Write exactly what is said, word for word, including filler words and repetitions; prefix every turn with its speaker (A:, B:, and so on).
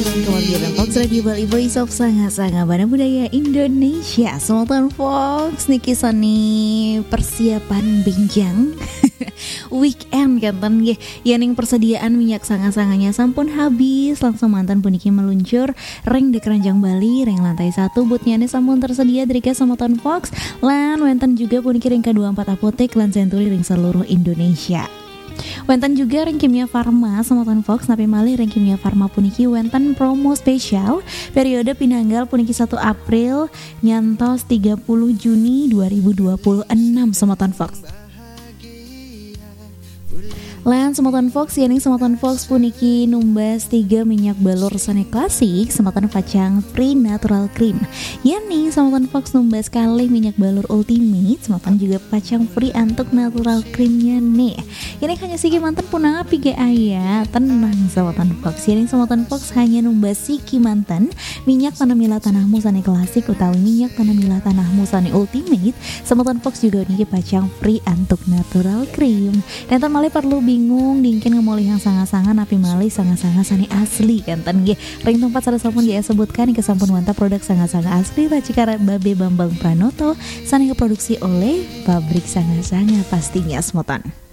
A: Kewajiban Fox Radio Bali Voice of Sanga-Sanga Bana Budaya Indonesia. Sultan Fox niki sani persiapan benjang weekend kanten nggih. Yaning persediaan minyak sanga-sanganya sampun habis, langsung mantan puniki meluncur ring di Keranjang Bali, ring lantai satu butnya sampun tersedia drika Sultan Fox. Lan wenten juga puniki ring K dua puluh empat apotek lan Century ring seluruh Indonesia. Wenten juga ring Kimia Farma Sultan Fox napi malih ring Kimia Farma puniki wenten promo spesial periode pinanggal puniki satu April nyantos tiga puluh Juni dua ribu dua puluh enam Sultan Fox. Lan Sultan Fox yaning Sultan Fox puniki numbas tiga minyak balur resane klasik Sultan Facang Free Natural Cream. Yaning Sultan Fox numbas kali minyak balur ultimate Sultan juga Facang Free Antuk Natural Creamnya nih. Ini hanya siki mantan punang api ge aya tenang Sultan Fox. Yaning Sultan Fox hanya numbas siki mantan minyak tanamila tanahmu sane klasik utawi minyak tanamila tanahmu sane ultimate. Sultan Fox juga niki Facang Free Antuk Natural Cream. Dan malih perlu bingung dingkin ngemolih yang sanga-sanga napi malih sanga-sanga sani asli kanten nggih. Ring tempat salah sampun dia sebutkan ke sampun wanta produk sanga-sanga asli Racikara Babe Bambang Pranoto sani produksi oleh pabrik sanga-sanga pastinya semotan.